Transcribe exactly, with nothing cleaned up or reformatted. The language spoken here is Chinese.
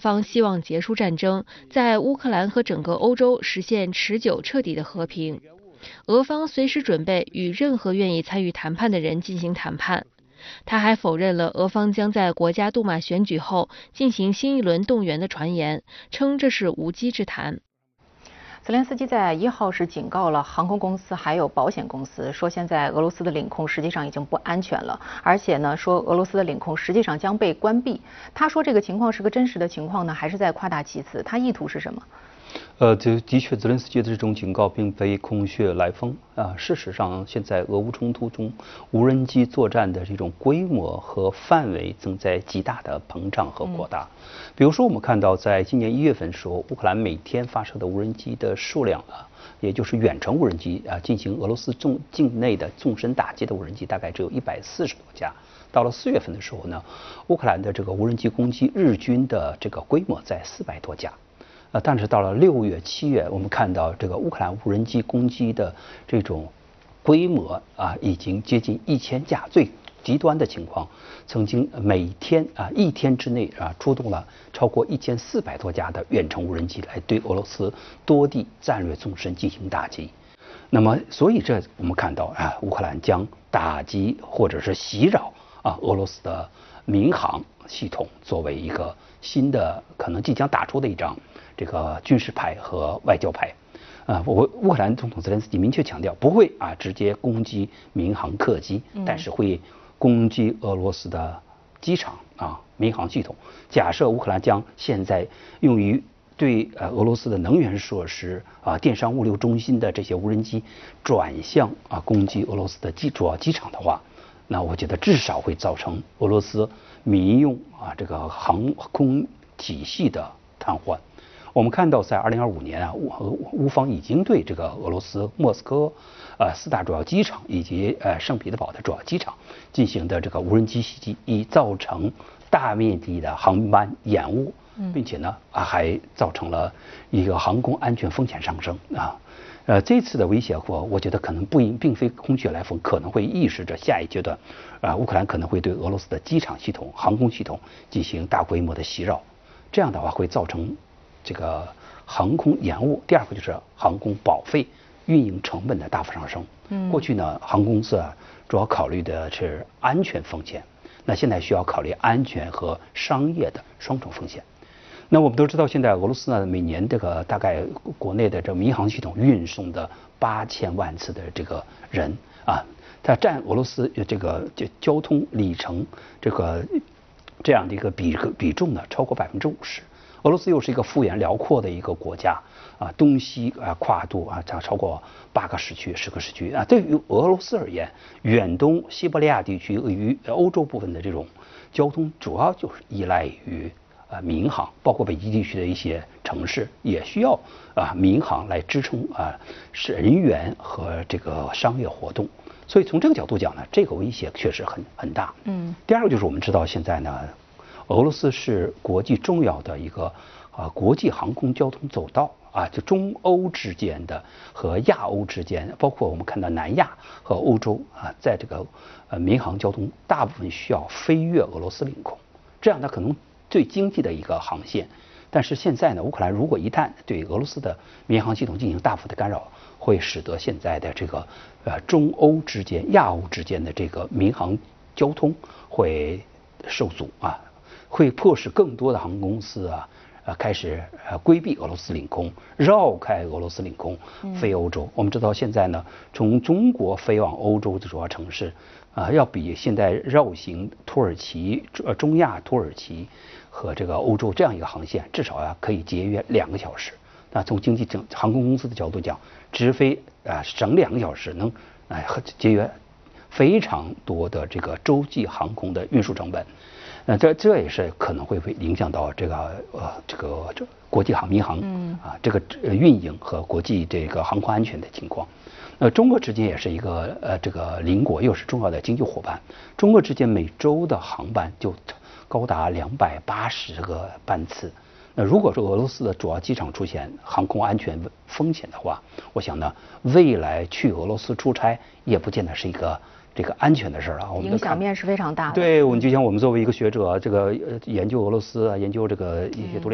方希望结束战争，在乌克兰和整个欧洲实现持久彻底的和平。俄方随时准备与任何愿意参与谈判的人进行谈判。他还否认了俄方将在国家杜马选举后进行新一轮动员的传言，称这是无稽之谈。 泽连斯基在一号是警告了航空公司还有保险公司，说现在俄罗斯的领空实际上已经不安全了，而且呢说俄罗斯的领空实际上将被关闭。他说这个情况是个真实的情况呢，还是在夸大其词？他意图是什么？ 呃，这的确，泽连斯基的这种警告并非空穴来风啊。事实上，现在俄乌冲突中，无人机作战的这种规模和范围正在极大的膨胀和扩大。嗯、比如说，我们看到，在今年一月份的时候，乌克兰每天发射的无人机的数量啊，也就是远程无人机啊，进行俄罗斯重境内的纵深打击的无人机，大概只有一百四十多架。到了四月份的时候呢，乌克兰的这个无人机攻击日均的这个规模在四百多架。呃，但是到了六月、七月，我们看到这个乌克兰无人机攻击的这种规模啊，已经接近一千架。最极端的情况，曾经每天啊一天之内啊出动了超过一千四百多架的远程无人机来对俄罗斯多地战略纵深进行打击。那么，所以这我们看到啊，乌克兰将打击或者是袭扰啊俄罗斯的民航系统作为一个新的可能即将打出的一张这个军事牌和外交牌，啊，我乌克兰总统泽连斯基明确强调，不会啊直接攻击民航客机，但是会攻击俄罗斯的机场啊民航系统。假设乌克兰将现在用于对呃俄罗斯的能源设施啊、电商物流中心的这些无人机转向啊攻击俄罗斯的机主要机场的话，那我觉得至少会造成俄罗斯民用啊这个航空体系的瘫痪。我们看到，在二零二五年啊，乌乌方已经对这个俄罗斯莫斯科呃四大主要机场以及呃圣彼得堡的主要机场进行的这个无人机袭击，已造成大面积的航班延误，并且呢啊还造成了一个航空安全风险上升啊。呃，这次的威胁，我我觉得可能不应并非空穴来风，可能会预示着下一阶段，啊，乌克兰可能会对俄罗斯的机场系统、航空系统进行大规模的袭扰，这样的话会造成这个航空延误。第二个就是航空保费、运营成本的大幅上升。嗯，过去呢，航空公司啊主要考虑的是安全风险，那现在需要考虑安全和商业的双重风险。那我们都知道，现在俄罗斯呢，每年这个大概国内的这民航系统运送的八千万次的这个人啊，它占俄罗斯这个这交通里程这个这样的一个比比重呢，超过百分之五十。俄罗斯又是一个幅员辽阔的一个国家啊，东西啊跨度啊超超过八个时区、十个时区啊。对于俄罗斯而言，远东西伯利亚地区与欧洲部分的这种交通，主要就是依赖于啊民航，包括北极地区的一些城市也需要啊民航来支撑啊是人员和这个商业活动。所以从这个角度讲呢，这个威胁确实很很大。嗯。第二个就是我们知道现在呢，俄罗斯是国际重要的一个啊国际航空交通走道啊，就中欧之间的和亚欧之间，包括我们看到南亚和欧洲啊，在这个呃民航交通大部分需要飞越俄罗斯领空，这样它可能最经济的一个航线。但是现在呢，乌克兰如果一旦对俄罗斯的民航系统进行大幅的干扰，会使得现在的这个呃中欧之间、亚欧之间的这个民航交通会受阻啊。会迫使更多的航空公司啊，呃，开始呃规避俄罗斯领空，绕开俄罗斯领空飞欧洲。嗯、我们知道现在呢，从中国飞往欧洲的主要城市啊、呃，要比现在绕行土耳其、呃中亚土耳其和这个欧洲这样一个航线，至少啊可以节约两个小时。那从经济整航空公司的角度讲，直飞啊、呃、省两个小时，能哎、呃、节约非常多的这个洲际航空的运输成本。那这这也是可能会会影响到这个呃这个这国际航民航啊这个运营和国际这个航空安全的情况。那中国之间也是一个呃这个邻国，又是重要的经济伙伴。中国之间每周的航班就高达两百八十个班次。那如果说俄罗斯的主要机场出现航空安全风险的话，我想呢，未来去俄罗斯出差也不见得是一个这个安全的事儿啊，我们影响面是非常大的。 对，我们就像我们作为一个学者，这个研究俄罗斯啊，研究这个一些独立。